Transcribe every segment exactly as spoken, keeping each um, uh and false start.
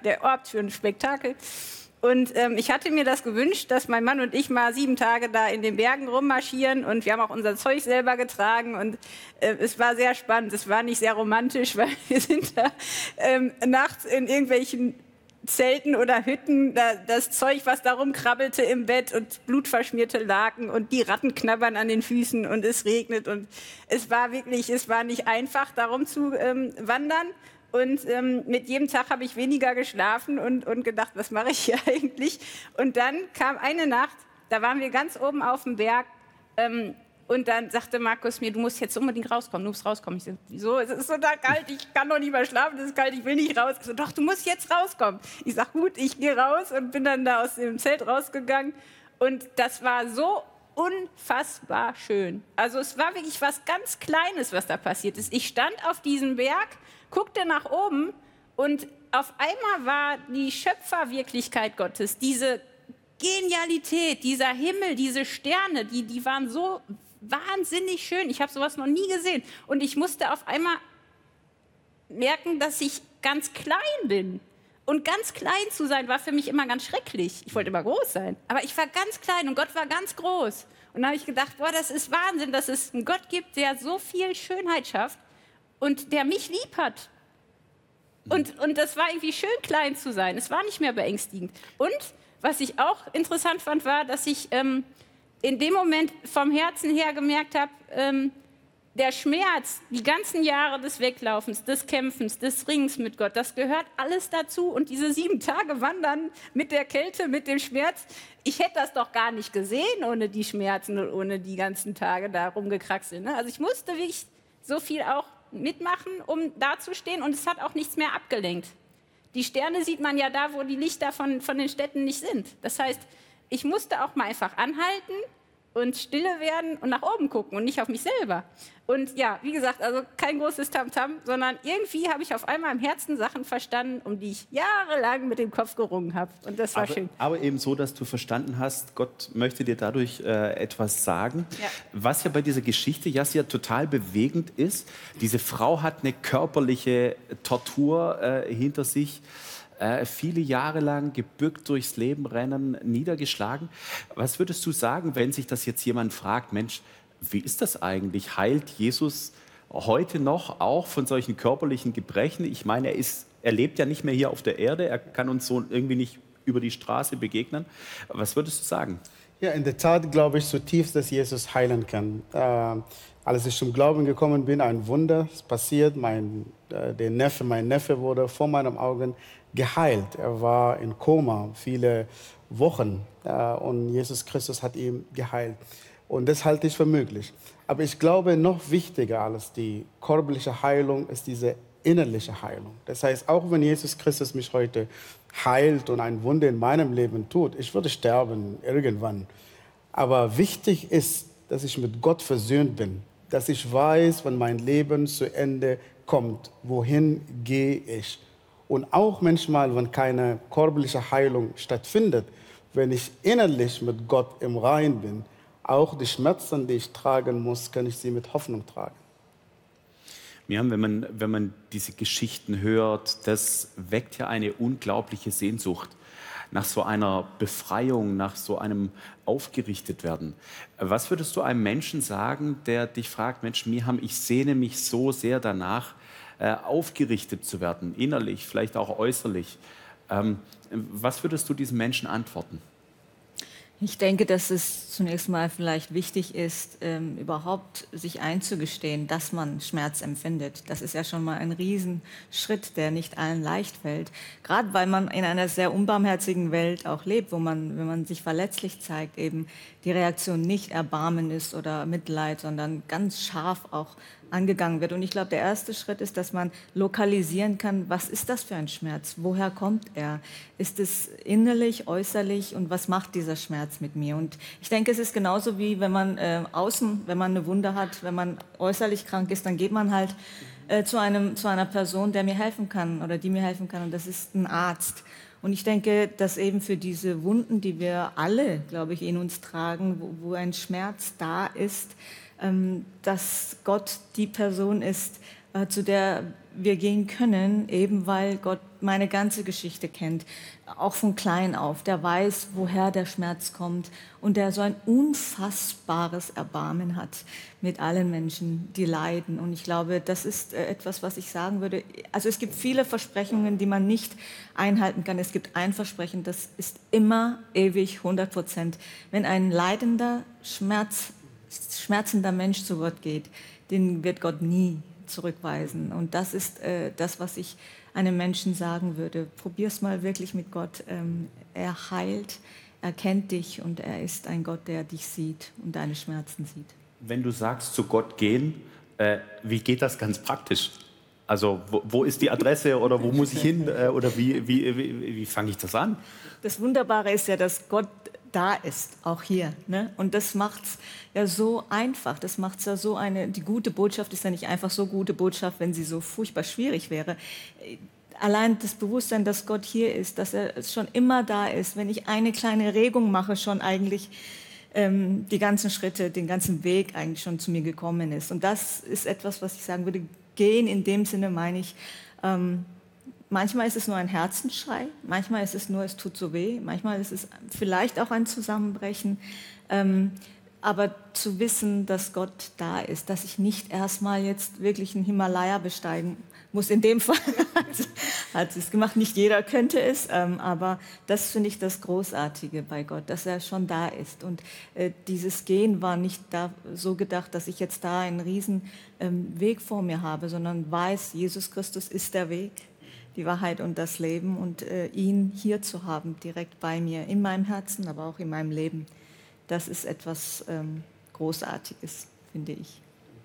der Ort für ein Spektakel. Und ähm, ich hatte mir das gewünscht, dass mein Mann und ich mal sieben Tage da in den Bergen rummarschieren. Und wir haben auch unser Zeug selber getragen. Und äh, es war sehr spannend. Es war nicht sehr romantisch, weil wir sind da ähm, nachts in irgendwelchen Zelten oder Hütten, da, das Zeug, was da rumkrabbelte im Bett und blutverschmierte Laken und die Ratten knabbern an den Füßen und es regnet. Und es war wirklich, es war nicht einfach, darum zu ähm, wandern. Und ähm, mit jedem Tag habe ich weniger geschlafen und, und gedacht, was mache ich hier eigentlich? Und dann kam eine Nacht, da waren wir ganz oben auf dem Berg. Ähm, und dann sagte Markus mir, du musst jetzt unbedingt rauskommen, du musst rauskommen. Ich so, wieso? Es ist so da kalt, ich kann doch nicht mehr schlafen, es ist kalt, ich will nicht raus. Ich so, doch, du musst jetzt rauskommen. Ich sag, gut, ich gehe raus und bin dann da aus dem Zelt rausgegangen. Und das war so unfassbar schön. Also es war wirklich was ganz Kleines, was da passiert ist. Ich stand auf diesem Berg, guckte nach oben und auf einmal war die Schöpferwirklichkeit Gottes, diese Genialität, dieser Himmel, diese Sterne, die, die waren so wahnsinnig schön. Ich habe sowas noch nie gesehen. Und ich musste auf einmal merken, dass ich ganz klein bin. Und ganz klein zu sein, war für mich immer ganz schrecklich. Ich wollte immer groß sein. Aber ich war ganz klein und Gott war ganz groß. Und da habe ich gedacht, boah, das ist Wahnsinn, dass es einen Gott gibt, der so viel Schönheit schafft und der mich lieb hat. Und, und das war irgendwie schön, klein zu sein. Es war nicht mehr beängstigend. Und was ich auch interessant fand, war, dass ich ähm, in dem Moment vom Herzen her gemerkt habe, ähm, der Schmerz, die ganzen Jahre des Weglaufens, des Kämpfens, des Ringens mit Gott, das gehört alles dazu. Und diese sieben Tage Wandern mit der Kälte, mit dem Schmerz, ich hätte das doch gar nicht gesehen ohne die Schmerzen und ohne die ganzen Tage da rumgekraxelt. Ne? Also ich musste wirklich so viel auch mitmachen, um dazustehen. Und es hat auch nichts mehr abgelenkt. Die Sterne sieht man ja da, wo die Lichter von, von den Städten nicht sind. Das heißt, ich musste auch mal einfach anhalten und stille werden und nach oben gucken und nicht auf mich selber. Und ja, wie gesagt, also kein großes Tamtam, sondern irgendwie habe ich auf einmal im Herzen Sachen verstanden, um die ich jahrelang mit dem Kopf gerungen habe. Und das war aber, schön. Aber eben so, dass du verstanden hast, Gott möchte dir dadurch äh, etwas sagen. Ja. Was ja bei dieser Geschichte ja total bewegend ist. Diese Frau hat eine körperliche Tortur äh, hinter sich. Äh, viele Jahre lang gebückt durchs Leben rennen, niedergeschlagen. Was würdest du sagen, wenn sich das jetzt jemand fragt, Mensch, wie ist das eigentlich? Heilt Jesus heute noch auch von solchen körperlichen Gebrechen? Ich meine, er, ist, er lebt ja nicht mehr hier auf der Erde, er kann uns so irgendwie nicht über die Straße begegnen. Was würdest du sagen? Ja, in der Tat glaube ich zutiefst, dass Jesus heilen kann. Äh, als ich zum Glauben gekommen bin, ein Wunder ist passiert. Mein, äh, der Neffe, mein Neffe wurde vor meinen Augen geheilt. Er war in Koma viele Wochen äh, und Jesus Christus hat ihn geheilt. Und das halte ich für möglich. Aber ich glaube, noch wichtiger als die körperliche Heilung ist diese innerliche Heilung. Das heißt, auch wenn Jesus Christus mich heute heilt und ein Wunder in meinem Leben tut, ich würde sterben irgendwann. Aber wichtig ist, dass ich mit Gott versöhnt bin, dass ich weiß, wenn mein Leben zu Ende kommt, wohin gehe ich. Und auch manchmal, wenn keine körperliche Heilung stattfindet, wenn ich innerlich mit Gott im Rein bin, auch die Schmerzen, die ich tragen muss, kann ich sie mit Hoffnung tragen. Ja, wenn man, wenn man diese Geschichten hört, das weckt ja eine unglaubliche Sehnsucht nach so einer Befreiung, nach so einem Aufgerichtetwerden. Was würdest du einem Menschen sagen, der dich fragt, Mensch, Miham, ich sehne mich so sehr danach, äh, aufgerichtet zu werden, innerlich, vielleicht auch äußerlich. Ähm, was würdest du diesem Menschen antworten? Ich denke, dass es zunächst mal vielleicht wichtig ist, ähm, überhaupt sich einzugestehen, dass man Schmerz empfindet. Das ist ja schon mal ein Riesenschritt, der nicht allen leicht fällt. Gerade weil man in einer sehr unbarmherzigen Welt auch lebt, wo man, wenn man sich verletzlich zeigt, eben die Reaktion nicht Erbarmen ist oder Mitleid, sondern ganz scharf auch angegangen wird. Und ich glaube, der erste Schritt ist, dass man lokalisieren kann, was ist das für ein Schmerz? Woher kommt er? Ist es innerlich, äußerlich und was macht dieser Schmerz mit mir? Und ich denke, es ist genauso wie wenn man äh, außen, wenn man eine Wunde hat, wenn man äußerlich krank ist, dann geht man halt äh, zu, einem, zu einer Person, der mir helfen kann oder die mir helfen kann und das ist ein Arzt. Und ich denke, dass eben für diese Wunden, die wir alle, glaube ich, in uns tragen, wo, wo ein Schmerz da ist, ähm, dass Gott die Person ist, äh, zu der wir gehen können, eben weil Gott meine ganze Geschichte kennt, auch von klein auf, der weiß, woher der Schmerz kommt und der so ein unfassbares Erbarmen hat mit allen Menschen, die leiden. Und ich glaube, das ist etwas, was ich sagen würde. Also es gibt viele Versprechungen, die man nicht einhalten kann. Es gibt ein Versprechen, das ist immer ewig, hundert Prozent. Wenn ein leidender, Schmerz, schmerzender Mensch zu Gott geht, den wird Gott nie zurückweisen. Und das ist äh, das, was ich einem Menschen sagen würde. Probier's mal wirklich mit Gott. Ähm, er heilt, er kennt dich und er ist ein Gott, der dich sieht und deine Schmerzen sieht. Wenn du sagst, zu Gott gehen, äh, wie geht das ganz praktisch? Also wo, wo ist die Adresse oder wo muss ich hin äh, oder wie, wie, wie, wie fange ich das an? Das Wunderbare ist ja, dass Gott da ist, auch hier. Ne? Und das macht es ja so einfach. Das macht es ja so eine, die gute Botschaft ist ja nicht einfach so gute Botschaft, wenn sie so furchtbar schwierig wäre. Allein das Bewusstsein, dass Gott hier ist, dass er schon immer da ist, wenn ich eine kleine Regung mache, schon eigentlich ähm, die ganzen Schritte, den ganzen Weg eigentlich schon zu mir gekommen ist. Und das ist etwas, was ich sagen würde, gehen in dem Sinne meine ich, ähm, manchmal ist es nur ein Herzensschrei, manchmal ist es nur, es tut so weh, manchmal ist es vielleicht auch ein Zusammenbrechen. Ähm, aber zu wissen, dass Gott da ist, dass ich nicht erstmal jetzt wirklich einen Himalaya besteigen muss, in dem Fall hat es gemacht. Nicht jeder könnte es, ähm, aber das finde ich das Großartige bei Gott, dass er schon da ist. Und äh, dieses Gehen war nicht da so gedacht, dass ich jetzt da einen riesen ähm, Weg vor mir habe, sondern weiß, Jesus Christus ist der Weg, die Wahrheit und das Leben und äh, ihn hier zu haben, direkt bei mir, in meinem Herzen, aber auch in meinem Leben. Das ist etwas ähm, Großartiges, finde ich.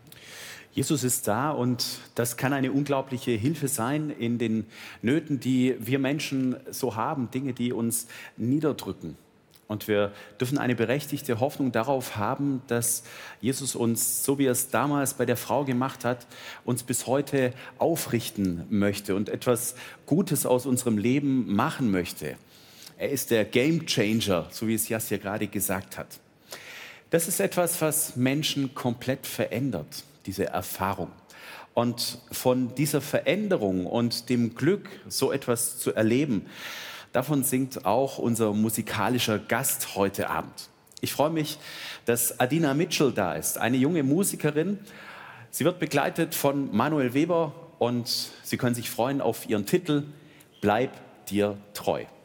Jesus ist da und das kann eine unglaubliche Hilfe sein in den Nöten, die wir Menschen so haben, Dinge, die uns niederdrücken. Und wir dürfen eine berechtigte Hoffnung darauf haben, dass Jesus uns, so wie er es damals bei der Frau gemacht hat, uns bis heute aufrichten möchte und etwas Gutes aus unserem Leben machen möchte. Er ist der Game Changer, so wie es Jasja gerade gesagt hat. Das ist etwas, was Menschen komplett verändert, diese Erfahrung. Und von dieser Veränderung und dem Glück, so etwas zu erleben, davon singt auch unser musikalischer Gast heute Abend. Ich freue mich, dass Adina Mitchell da ist, eine junge Musikerin. Sie wird begleitet von Manuel Weber und Sie können sich freuen auf ihren Titel Bleib dir treu.